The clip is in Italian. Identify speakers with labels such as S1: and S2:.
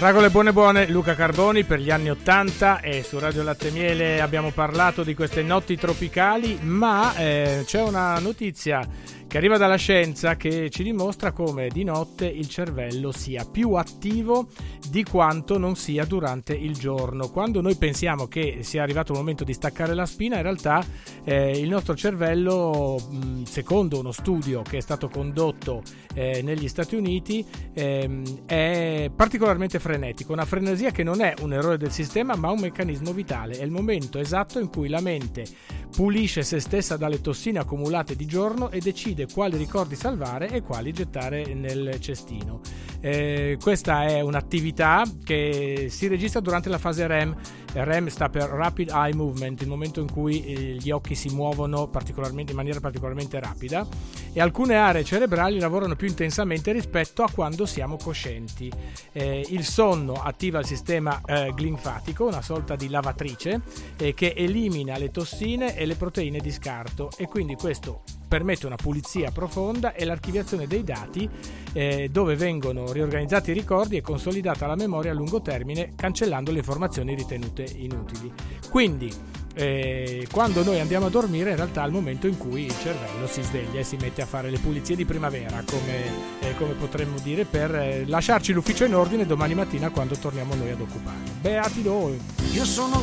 S1: Fragole buone, Luca Carboni per gli anni 80 e su Radio Latte Miele abbiamo parlato di queste notti tropicali, ma c'è una notizia che arriva dalla scienza che ci dimostra come di notte il cervello sia più attivo di quanto non sia durante il giorno. Quando noi pensiamo che sia arrivato il momento di staccare la spina, in realtà il nostro cervello, secondo uno studio che è stato condotto negli Stati Uniti, è particolarmente frenetico, una frenesia che non è un errore del sistema ma un meccanismo vitale. È il momento esatto in cui la mente pulisce se stessa dalle tossine accumulate di giorno e decide quali ricordi salvare e quali gettare nel cestino. Questa è un'attività che si registra durante la fase REM. REM sta per Rapid Eye Movement, il momento in cui gli occhi si muovono in maniera particolarmente rapida, e alcune aree cerebrali lavorano più intensamente rispetto a quando siamo coscienti. Il sonno attiva il sistema glinfatico, una sorta di lavatrice che elimina le tossine e le proteine di scarto, e quindi questo permette una pulizia profonda e l'archiviazione dei dati, dove vengono riorganizzati i ricordi e consolidata la memoria a lungo termine, cancellando le informazioni ritenute inutili. Quindi quando noi andiamo a dormire, in realtà è il momento in cui il cervello si sveglia e si mette a fare le pulizie di primavera, come potremmo dire, per lasciarci l'ufficio in ordine domani mattina quando torniamo noi ad occupare. Beati noi!
S2: Io sono